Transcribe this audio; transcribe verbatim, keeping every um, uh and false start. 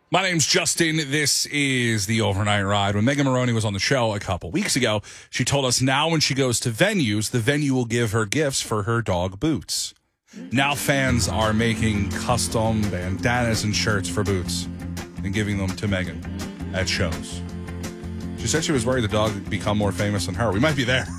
My name's Justin. This is the Overnight Ride. When Megan Maroney was on the show a couple weeks ago, she told us now when she goes to venues, the venue will give her gifts for her dog Boots. Now fans are making custom bandanas and shirts for Boots and giving them to Megan at shows. She said she was worried the dog would become more famous than her. We might be there.